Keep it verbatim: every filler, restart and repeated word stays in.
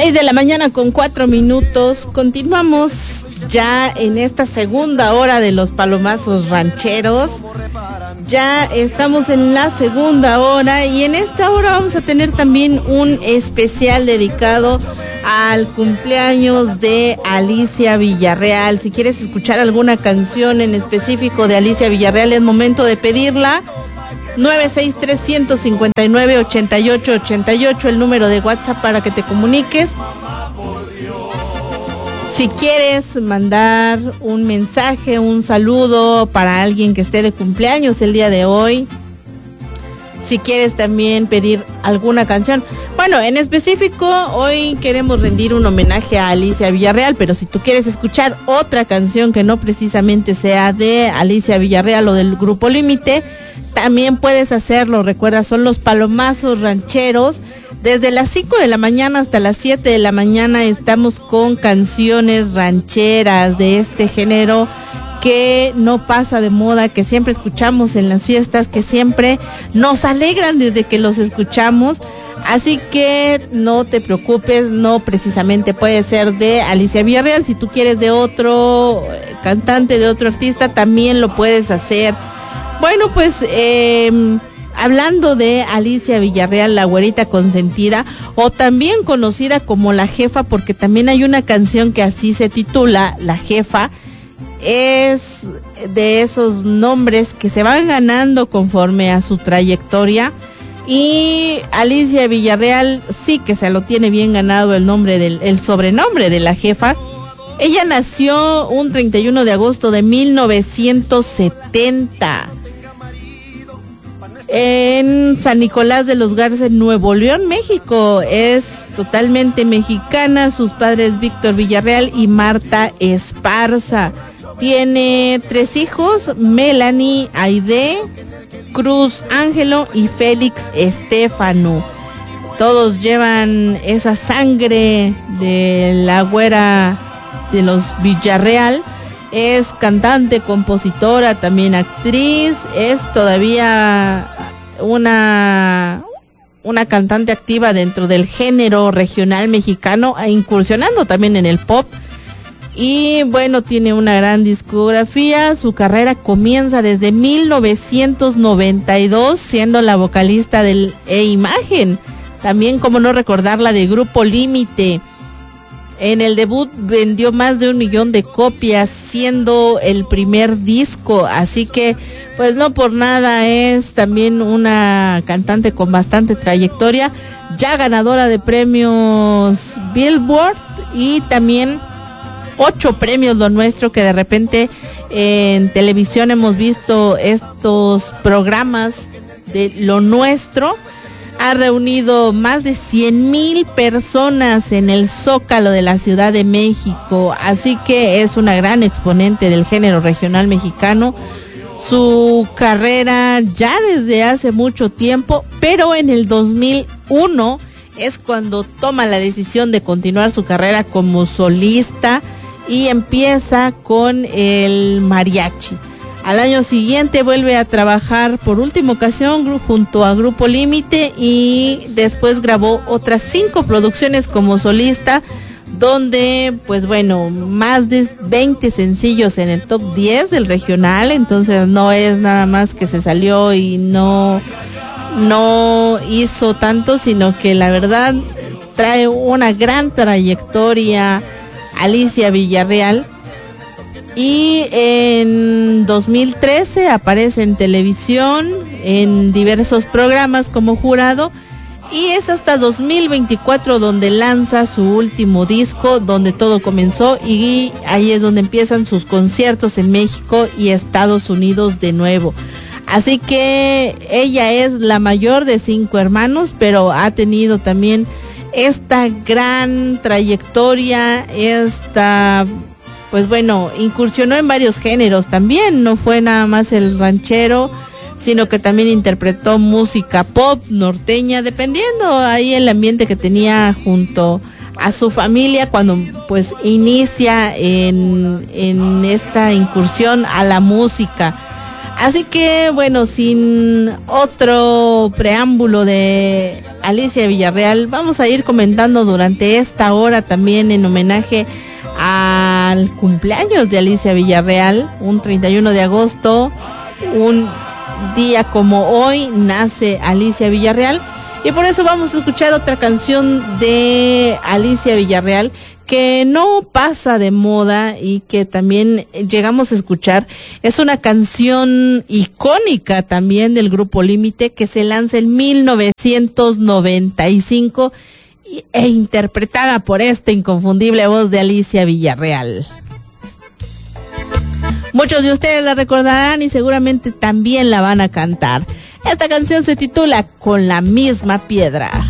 Seis de la mañana con cuatro minutos. Continuamos ya en esta segunda hora de los palomazos rancheros. Ya estamos en la segunda hora y en esta hora vamos a tener también un especial dedicado al cumpleaños de Alicia Villarreal. Si quieres escuchar alguna canción en específico de Alicia Villarreal, es momento de pedirla. nueve seis tres cinco nueve ocho ocho ocho ocho, el número de WhatsApp para que te comuniques. Si quieres mandar un mensaje, un saludo para alguien que esté de cumpleaños el día de hoy. Si quieres también pedir alguna canción. Bueno, en específico, hoy queremos rendir un homenaje a Alicia Villarreal, pero si tú quieres escuchar otra canción que no precisamente sea de Alicia Villarreal o del Grupo Límite, también puedes hacerlo. Recuerda, son los palomazos rancheros. Desde las cinco de la mañana hasta las siete de la mañana estamos con canciones rancheras de este género que no pasa de moda, que siempre escuchamos en las fiestas, que siempre nos alegran desde que los escuchamos. Así que no te preocupes, no precisamente puede ser de Alicia Villarreal. Si tú quieres de otro cantante, de otro artista, también lo puedes hacer. Bueno, pues eh, hablando de Alicia Villarreal, la güerita consentida, o también conocida como La Jefa, porque también hay una canción que así se titula, La Jefa. Es de esos nombres que se van ganando conforme a su trayectoria, y Alicia Villarreal sí que se lo tiene bien ganado el nombre del, el sobrenombre de La Jefa. Ella nació un treinta y uno de agosto de mil novecientos setenta en San Nicolás de los Garza, en Nuevo León, México. Es totalmente mexicana. Sus padres Víctor Villarreal y Marta Esparza. Tiene tres hijos: Melanie, Aide, Cruz Ángelo y Félix Estefano. Todos llevan esa sangre de la güera de los Villarreal. Es cantante, compositora, también actriz. Es todavía una una cantante activa dentro del género regional mexicano, incursionando también en el pop. Y bueno, tiene una gran discografía. Su carrera comienza desde mil novecientos noventa y dos, siendo la vocalista del E-Imagen. También, como no recordarla, de Grupo Límite. En el debut vendió más de un millón de copias, siendo el primer disco. Así que, pues no por nada es también una cantante con bastante trayectoria. Ya ganadora de premios Billboard y también ocho premios Lo Nuestro, que de repente eh, en televisión hemos visto estos programas de Lo Nuestro. Ha reunido más de cien mil personas en el Zócalo de la Ciudad de México, así que es una gran exponente del género regional mexicano. Su carrera ya desde hace mucho tiempo, pero en el dos mil uno es cuando toma la decisión de continuar su carrera como solista y empieza con el mariachi. Al año siguiente vuelve a trabajar por última ocasión junto a Grupo Límite y después grabó otras cinco producciones como solista, donde pues bueno, más de veinte sencillos en el top diez del regional. Entonces no es nada más que se salió y no, no hizo tanto, sino que la verdad trae una gran trayectoria Alicia Villarreal. Y en dos mil trece aparece en televisión, en diversos programas como jurado, y es hasta dos mil veinticuatro donde lanza su último disco, Donde Todo Comenzó, y ahí es donde empiezan sus conciertos en México y Estados Unidos de nuevo. Así que ella es la mayor de cinco hermanos, pero ha tenido también esta gran trayectoria, esta... pues bueno, incursionó en varios géneros también, no fue nada más el ranchero, sino que también interpretó música pop, norteña, dependiendo ahí el ambiente que tenía junto a su familia cuando pues inicia en, en esta incursión a la música. Así que, bueno, sin otro preámbulo de Alicia Villarreal, vamos a ir comentando durante esta hora también en homenaje al cumpleaños de Alicia Villarreal, un treinta y uno de agosto, un día como hoy, nace Alicia Villarreal, y por eso vamos a escuchar otra canción de Alicia Villarreal que no pasa de moda y que también llegamos a escuchar. Es una canción icónica también del Grupo Límite, que se lanza en mil novecientos noventa y cinco e interpretada por esta inconfundible voz de Alicia Villarreal. Muchos de ustedes la recordarán y seguramente también la van a cantar. Esta canción se titula Con la misma piedra.